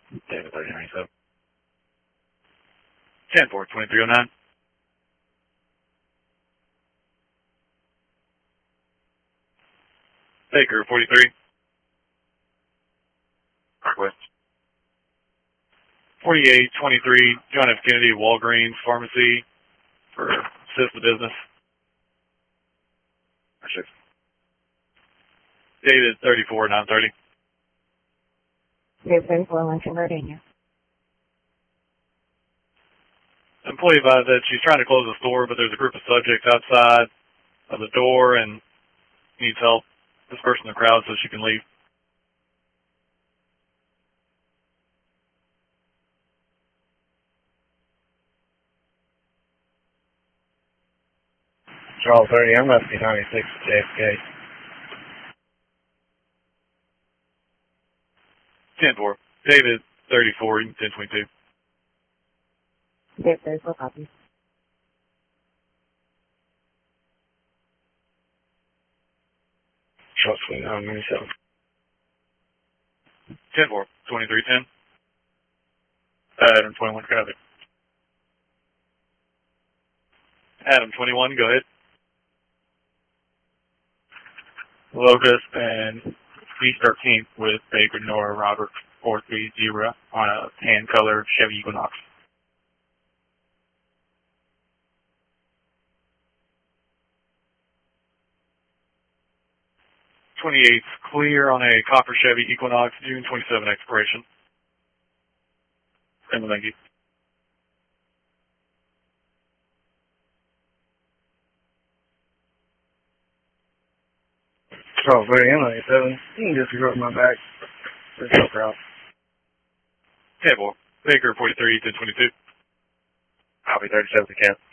David 3097. 10-4, 2309. Baker 43. Northwest. 4823, John F. Kennedy, Walgreens Pharmacy for assist the business. Shift. David 34 930. David 34, Lincoln, Virginia. Employee advised that she's trying to close the store, but there's a group of subjects outside of the door and needs help dispersing the crowd so she can leave. Charles 30, I'm left behind 96 JFK. 10-4, David 34 1022. David 34, copy. Charles 29, 97. 10-4, 2310. Adam 21, copy. Adam 21, go ahead. Locust and East 13th with Baker Nora Robert 430 on a tan color Chevy Equinox. 28th, clear on a copper Chevy Equinox, June 27 expiration. Thank you. Charles 30, I'm 97. You can just rub my back. There's no crowd. 10-4, Baker 43 1022. Copy 37 to Kent.